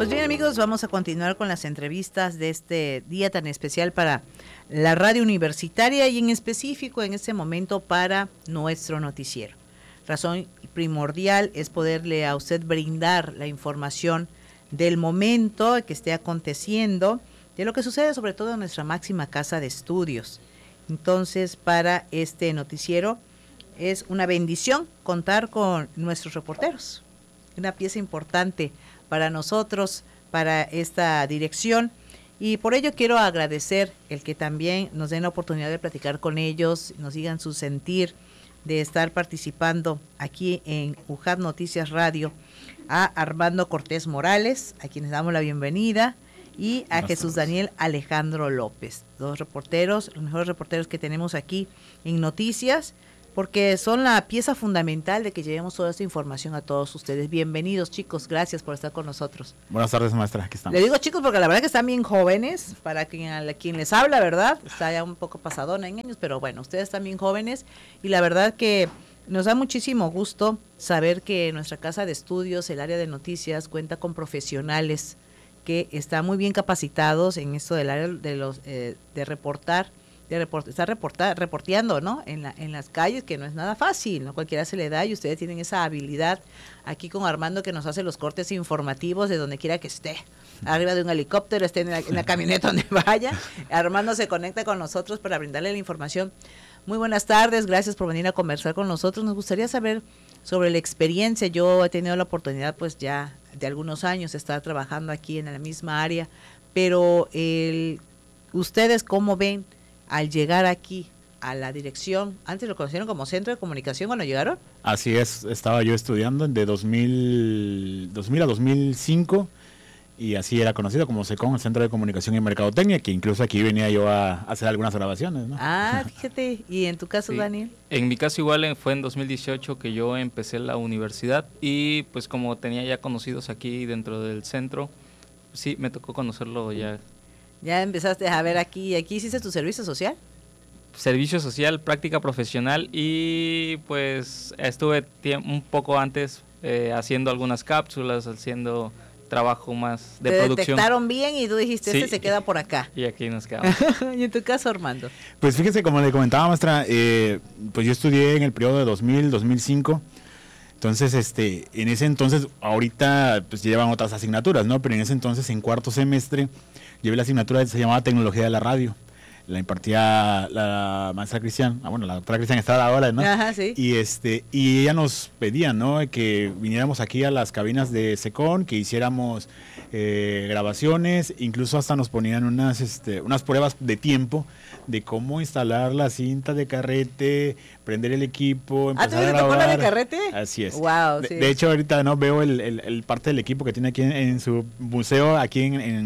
Pues bien, amigos, vamos a continuar con las entrevistas de este día tan especial para la radio universitaria y en específico en este momento para nuestro noticiero. Razón primordial es poderle a usted brindar la información del momento que esté aconteciendo, de lo que sucede sobre todo en nuestra máxima casa de estudios. Entonces, para este noticiero es una bendición contar con nuestros reporteros, una pieza importante para nosotros, para esta dirección, y por ello quiero agradecer el que también nos den la oportunidad de platicar con ellos, nos digan su sentir de estar participando aquí en UJAT Noticias Radio, a Armando Cortés Morales, a quienes damos la bienvenida, y a Jesús Daniel Alejandro López, dos reporteros, los mejores reporteros que tenemos aquí en Noticias, porque son la pieza fundamental de que llevemos toda esta información a todos ustedes. Bienvenidos, chicos, gracias por estar con nosotros. Buenas tardes, maestra, aquí estamos. Le digo chicos porque la verdad que están bien jóvenes, para quien les habla, ¿verdad? Está ya un poco pasadona en años, pero bueno, ustedes están bien jóvenes y la verdad que nos da muchísimo gusto saber que nuestra casa de estudios, el área de noticias, cuenta con profesionales que están muy bien capacitados en esto del área de los de reportar, estar reporteando, ¿no? En las calles, que no es nada fácil, no cualquiera se le da, y ustedes tienen esa habilidad aquí con Armando, que nos hace los cortes informativos de donde quiera que esté, arriba de un helicóptero, esté en la camioneta donde vaya. Armando se conecta con nosotros para brindarle la información. Muy buenas tardes, gracias por venir a conversar con nosotros. Nos gustaría saber sobre la experiencia. Yo he tenido la oportunidad pues ya de algunos años de estar trabajando aquí en la misma área, pero ustedes cómo ven al llegar aquí a la dirección. Antes lo conocieron como Centro de Comunicación cuando llegaron. Así es, estaba yo estudiando de 2000 a 2005 y así era conocido como SECOM, el Centro de Comunicación y Mercadotecnia, que incluso aquí venía yo a hacer algunas grabaciones, ¿no? Ah, fíjate. ¿Y en tu caso, sí, Daniel? En mi caso igual fue en 2018 que yo empecé la universidad y pues como tenía ya conocidos aquí dentro del centro, sí, me tocó conocerlo ya. Ya empezaste a ver aquí hiciste tu servicio social. Servicio social, práctica profesional y pues estuve un poco antes haciendo algunas cápsulas, haciendo trabajo más de producción. Te detectaron bien y tú dijiste, sí, se queda por acá. Y aquí nos quedamos. ¿Y en tu caso, Armando? Pues fíjese, como le comentaba, maestra, pues yo estudié en el periodo de 2000-2005. Entonces, en ese entonces, ahorita pues llevan otras asignaturas, ¿no? Pero en ese entonces, en cuarto semestre, llevé la asignatura que se llamaba Tecnología de la Radio. La impartía la maestra Cristian, la doctora Cristian Estrada ahora, ¿no? Ajá, sí. Y ella nos pedía, ¿no? Que viniéramos aquí a las cabinas de SECON, que hiciéramos grabaciones, incluso hasta nos ponían unas pruebas de tiempo de cómo instalar la cinta de carrete, prender el equipo, empezar a grabar. ¿Tocó la de carrete? Así es. Wow, sí. De hecho, ahorita no veo el parte del equipo que tiene aquí en su museo, aquí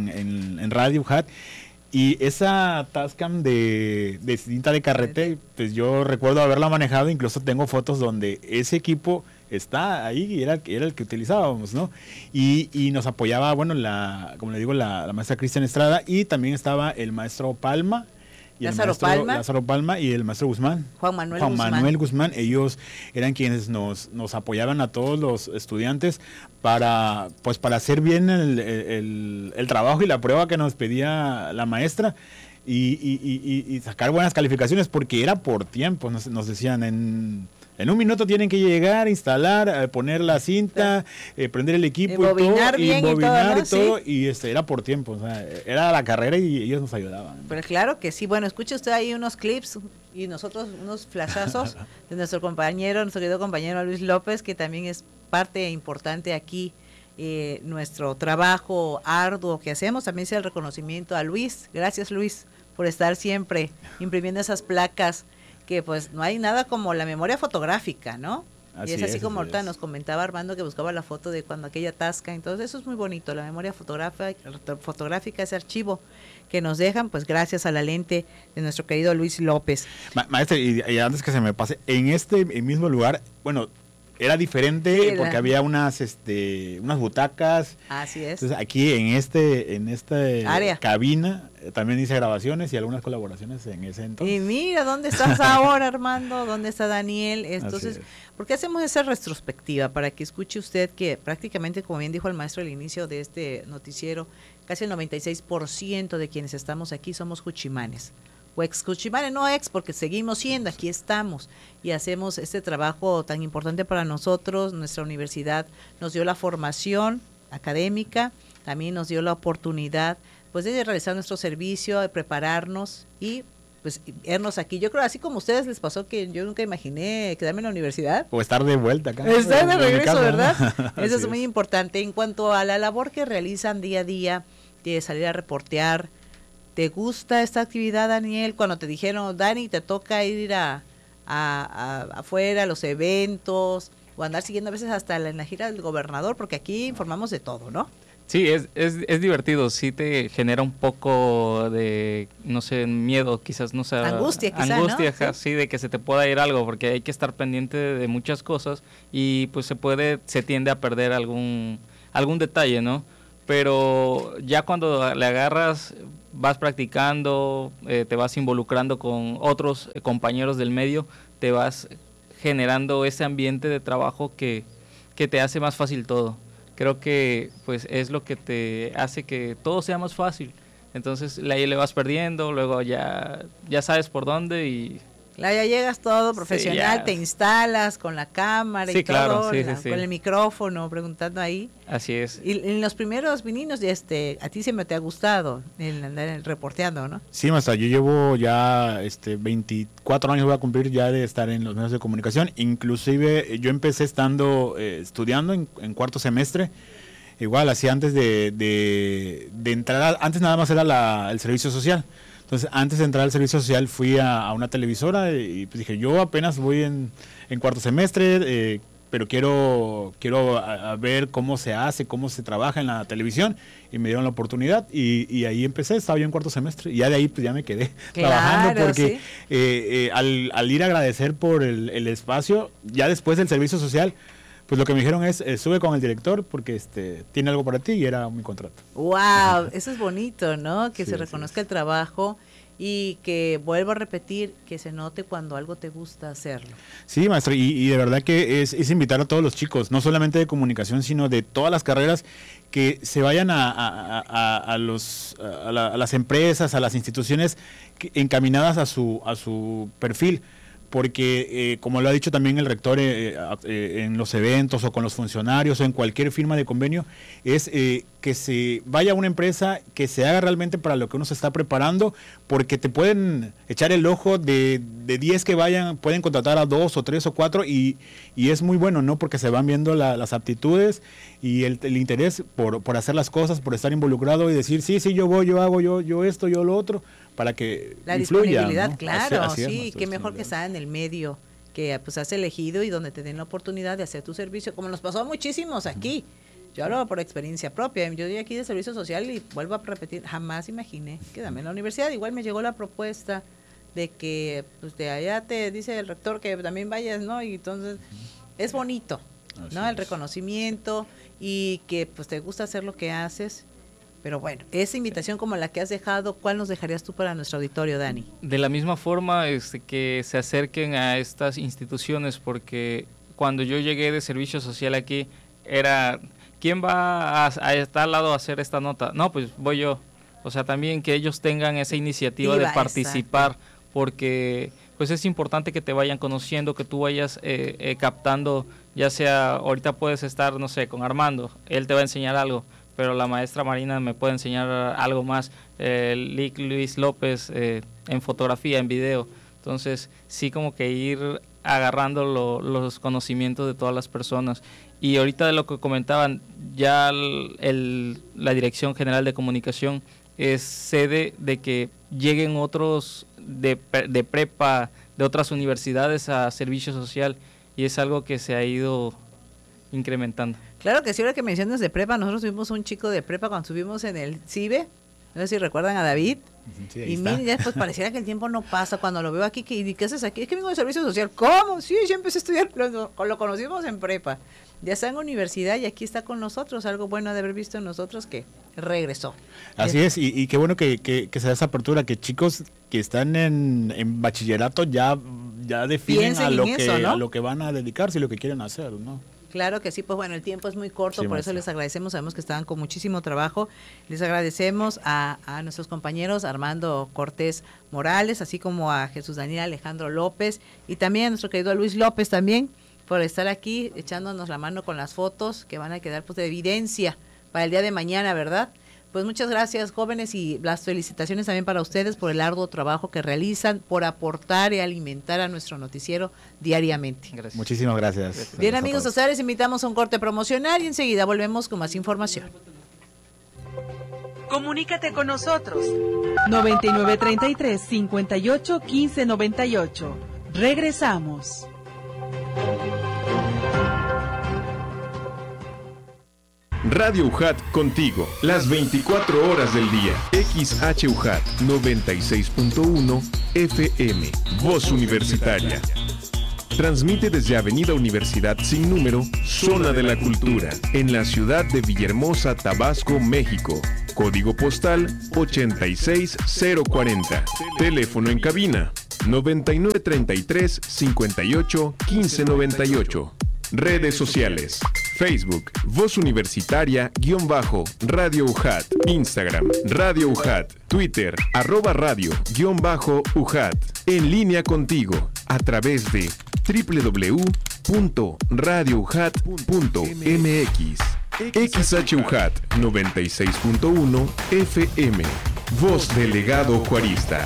en Radio UJAT. Y esa Tascam de cinta de carrete, pues yo recuerdo haberla manejado, incluso tengo fotos donde ese equipo está ahí y era el que utilizábamos, ¿no? Y nos apoyaba, como le digo, la maestra Cristian Estrada, y también estaba el maestro Palma, y Lázaro Palma y el maestro Guzmán. Juan Manuel Guzmán. Ellos eran quienes nos apoyaban a todos los estudiantes para hacer bien el trabajo y la prueba que nos pedía la maestra y sacar buenas calificaciones, porque era por tiempo. Nos decían en un minuto tienen que llegar, instalar, poner la cinta, prender el equipo bobinar y todo, y era por tiempo, o sea, era la carrera y ellos nos ayudaban. Pero claro que sí. Bueno, escuche usted ahí unos clips y nosotros unos flashazos de nuestro querido compañero Luis López, que también es parte importante aquí, nuestro trabajo arduo que hacemos. También sea el reconocimiento a Luis. Gracias, Luis, por estar siempre imprimiendo esas placas, que pues no hay nada como la memoria fotográfica, ¿no? Y es así como ahorita nos comentaba Armando, que buscaba la foto de cuando aquella tasca. Entonces eso es muy bonito, la memoria fotográfica, ese archivo que nos dejan, pues gracias a la lente de nuestro querido Luis López. Maestra, y antes que se me pase, en este mismo lugar, era diferente Sí, porque había unas butacas. Así es. Entonces aquí en esta Área. cabina también hice grabaciones y algunas colaboraciones en ese entonces. Y mira, ¿dónde estás ahora, Armando? ¿Dónde está Daniel? Entonces, Así es. ¿por qué hacemos esa retrospectiva? Para que escuche usted que prácticamente, como bien dijo el maestro al inicio de este noticiero, casi el 96% de quienes estamos aquí somos juchimanes. O ex juchimanes, no ex, porque seguimos siendo, aquí estamos y hacemos este trabajo tan importante para nosotros. Nuestra universidad nos dio la formación académica, también nos dio la oportunidad pues de realizar nuestro servicio, de prepararnos y pues vernos aquí. Yo creo, así como a ustedes les pasó, que yo nunca imaginé quedarme en la universidad. O estar de vuelta acá. Estar de en mi regreso, casa, ¿no? ¿verdad? Eso Así es muy importante. En cuanto a la labor que realizan día a día, de salir a reportear, ¿te gusta esta actividad, Daniel? Cuando te dijeron, Dani, te toca ir afuera, a los eventos, o andar siguiendo a veces hasta en la gira del gobernador, porque aquí informamos de todo, ¿no? Sí, es divertido, sí te genera un poco de, no sé, miedo, quizás, no sé. Angustia, quizás, angustia, ¿no? sí, de que se te pueda ir algo, porque hay que estar pendiente de muchas cosas y pues se tiende a perder algún detalle, ¿no? Pero ya cuando le agarras, vas practicando, te vas involucrando con otros compañeros del medio, te vas generando ese ambiente de trabajo que te hace más fácil todo. Creo que pues es lo que te hace que todo sea más fácil. Entonces ahí le vas perdiendo, luego ya sabes por dónde y... Ya llegas todo profesional, ya. te instalas con la cámara Sí, y todo, claro, sí. con el micrófono, preguntando ahí. Así es. Y en los primeros vininos, a ti siempre te ha gustado el andar reporteando, ¿no? Sí, maestra, yo llevo ya 24 años, voy a cumplir ya de estar en los medios de comunicación. Inclusive yo empecé estando estudiando en cuarto semestre. Igual, así antes de entrar, antes nada más era el servicio social. Entonces, antes de entrar al servicio social fui a una televisora y pues dije, yo apenas voy en cuarto semestre, pero quiero a ver cómo se hace, cómo se trabaja en la televisión, y me dieron la oportunidad y ahí empecé. Estaba yo en cuarto semestre y ya de ahí pues ya me quedé trabajando, porque sí. Al ir a agradecer por el espacio, ya después del servicio social, pues lo que me dijeron es, sube con el director porque tiene algo para ti, y era mi contrato. ¡Wow! Eso es bonito, ¿no? Que Sí, se reconozca el trabajo y que, vuelvo a repetir, que se note cuando algo te gusta hacerlo. Sí, maestro, y de verdad que es invitar a todos los chicos, no solamente de comunicación, sino de todas las carreras, que se vayan a las empresas, a las instituciones encaminadas a su perfil. Porque, como lo ha dicho también el rector, en los eventos o con los funcionarios o en cualquier firma de convenio, es que se vaya a una empresa, que se haga realmente para lo que uno se está preparando, porque te pueden echar el ojo de 10 que vayan, pueden contratar a 2 o 3 o 4 y es muy bueno, ¿no? Porque se van viendo las aptitudes y el interés por hacer las cosas, por estar involucrado y decir, sí, yo voy, yo hago, yo esto, yo lo otro, para que la influya, disponibilidad, ¿no? claro, así es, sí, maestro, qué mejor que estar en el medio que pues has elegido y donde te den la oportunidad de hacer tu servicio, como nos pasó a muchísimos aquí. Yo hablo por experiencia propia. Yo estoy aquí de servicio social y vuelvo a repetir, jamás imaginé quedarme en la universidad. Igual me llegó la propuesta de que pues de allá te dice el rector que también vayas, ¿no? Y entonces es bonito, ¿no? Así El reconocimiento y que pues te gusta hacer lo que haces. Pero bueno, esa invitación como la que has dejado, ¿cuál nos dejarías tú para nuestro auditorio, Dani? De la misma forma, que se acerquen a estas instituciones, porque cuando yo llegué de servicio social aquí, era, ¿quién va a tal lado a hacer esta nota? No, pues voy yo. O sea, también que ellos tengan esa iniciativa de participar, porque pues es importante que te vayan conociendo, que tú vayas captando, ya sea, ahorita puedes estar, no sé, con Armando, él te va a enseñar algo, pero la maestra Marina me puede enseñar algo más, Luis López en fotografía, en video. Entonces, sí, como que ir agarrando los conocimientos de todas las personas. Y ahorita de lo que comentaban, ya la Dirección General de Comunicación es sede de que lleguen otros de prepa, de otras universidades a servicio social, y es algo que se ha ido incrementando. Claro que sí, ahora que mencionas de prepa, nosotros tuvimos un chico de prepa cuando subimos en el CIBE, no sé si recuerdan a David, Sí, y miren, ya pues pareciera que el tiempo no pasa cuando lo veo aquí. ¿Y qué haces aquí? Es que vengo de servicio social. ¿Cómo? Sí, yo empecé a estudiar, lo conocimos en prepa. Ya está en universidad y aquí está con nosotros. Algo bueno de haber visto en nosotros que regresó. Así es, y qué bueno que se da esa apertura, que chicos que están en bachillerato ya definen a lo que van a dedicarse y lo que quieren hacer, ¿no? Claro que sí, pues bueno, el tiempo es muy corto, Sí, por eso maestra. les agradecemos, sabemos que estaban con muchísimo trabajo, les agradecemos a nuestros compañeros Armando Cortés Morales, así como a Jesús Daniel Alejandro López, y también a nuestro querido Luis López también, por estar aquí echándonos la mano con las fotos que van a quedar pues de evidencia para el día de mañana, ¿verdad? Pues muchas gracias, jóvenes, y las felicitaciones también para ustedes por el arduo trabajo que realizan, por aportar y alimentar a nuestro noticiero diariamente. Gracias. Muchísimas gracias. Bien, a amigos, todos. ustedes les invitamos a un corte promocional y enseguida volvemos con más información. Comunícate con nosotros. 9933-581598. Regresamos. Radio UJAT contigo, las 24 horas del día. XHUJAT 96.1 FM, Voz Universitaria. Transmite desde Avenida Universidad sin número, Zona de la Cultura, en la ciudad de Villahermosa, Tabasco, México. Código postal 86040. Teléfono en cabina 9933 58 1598. Redes sociales: Facebook, Voz Universitaria _Radio UJAT, Instagram, Radio UJAT, Twitter, @radio_UJAT. En línea contigo, a través de www.radiouJAT.mx. XHUJAT 96.1 FM. Voz Delegado Juarista.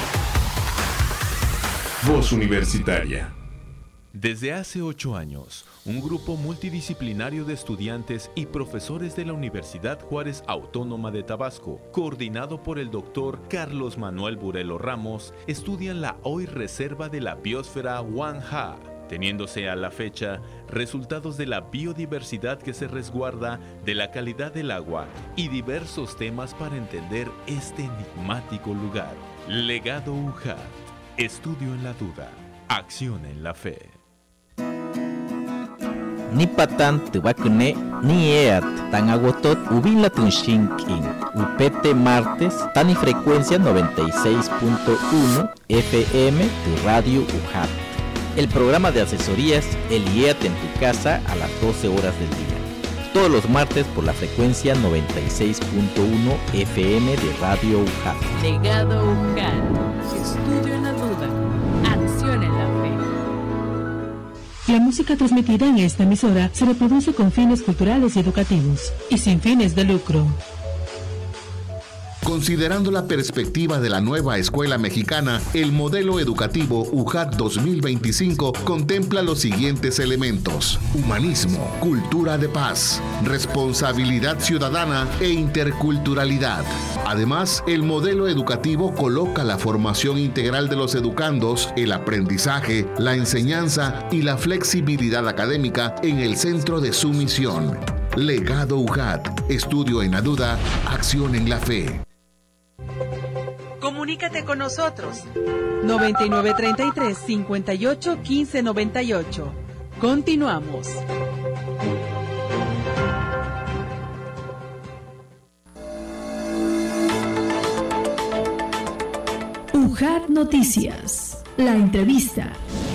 Voz Universitaria. Desde hace 8 años, un grupo multidisciplinario de estudiantes y profesores de la Universidad Juárez Autónoma de Tabasco, coordinado por el doctor Carlos Manuel Burelo Ramos, estudian la hoy reserva de la biosfera Huanja, teniéndose a la fecha resultados de la biodiversidad que se resguarda, de la calidad del agua y diversos temas para entender este enigmático lugar. Legado UJAT, estudio en la duda, acción en la fe. Ni patan tubacune ni eat tan agotot ubila tunshinkin upete martes tan y frecuencia 96.1 FM tu Radio UJAT. El programa de asesorías El IEAT en tu casa a las 12 horas del día. Todos los martes por la frecuencia 96.1 FM de Radio UJAT. Legado UJAT, estudio en la duda, acción en la fe. La música transmitida en esta emisora se reproduce con fines culturales y educativos y sin fines de lucro. Considerando la perspectiva de la nueva escuela mexicana, el modelo educativo UJAT 2025 contempla los siguientes elementos: humanismo, cultura de paz, responsabilidad ciudadana e interculturalidad. Además, el modelo educativo coloca la formación integral de los educandos, el aprendizaje, la enseñanza y la flexibilidad académica en el centro de su misión. Legado UJAT, estudio en la duda, acción en la fe. Comunícate con nosotros. 9933-581598. Continuamos. UJAT Noticias, la entrevista.